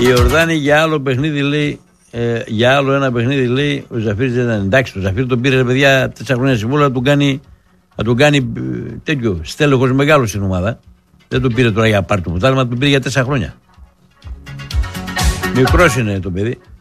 Η Ιορδάνη για άλλο παιχνίδι λέει. Για άλλο ένα παιχνίδι λέει ο Ζαφύρης δεν ήταν. Εντάξει, το Ζαφύρη τον πήρε παιδιά 4 χρόνια συμβόλαια να τον κάνει τέτοιο στέλεχος μεγάλο στην ομάδα. Δεν τον πήρε τώρα για πάρτι του μουτάλμα, τον πήρε για 4 χρόνια. Μικρός είναι το παιδί.